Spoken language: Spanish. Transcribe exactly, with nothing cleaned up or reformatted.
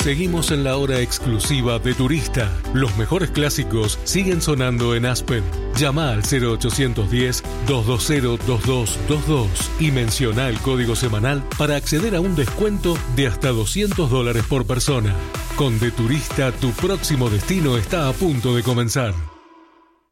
Seguimos en la hora exclusiva de Turista. Los mejores clásicos siguen sonando en Aspen. Llama al cero ochocientos diez, doscientos veinte, veintidós veintidós y menciona el código semanal para acceder a un descuento de hasta doscientos dólares por persona. Con De Turista, tu próximo destino está a punto de comenzar.